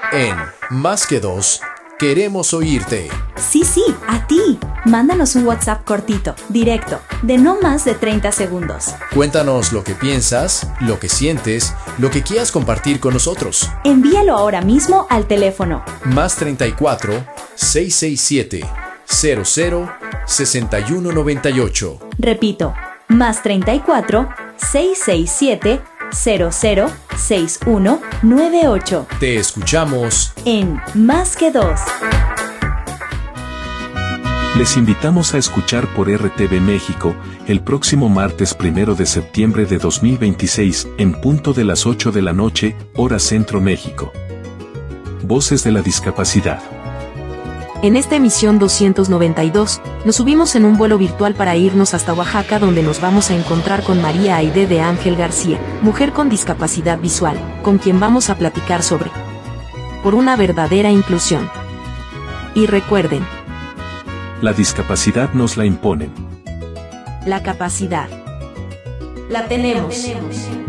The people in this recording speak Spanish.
En Más que Dos, queremos oírte. Sí, a ti. Mándanos un WhatsApp cortito, directo, de no más de 30 segundos. Cuéntanos lo que piensas, lo que sientes, lo que quieras compartir con nosotros. Envíalo ahora mismo al teléfono Más 34 667 00 6198. Repito, más 34 667 00 6198. Te escuchamos En Más que Dos. Les invitamos a escuchar por RTV México, el próximo martes 1 de septiembre de 2026, en punto de las 8 de la noche, hora Centro México. Voces de la discapacidad. En esta emisión 292, nos subimos en un vuelo virtual para irnos hasta Oaxaca, donde nos vamos a encontrar con María Aide de Ángel García, mujer con discapacidad visual, con quien vamos a platicar sobre por una verdadera inclusión. Y recuerden, la discapacidad nos la imponen. la capacidad la tenemos.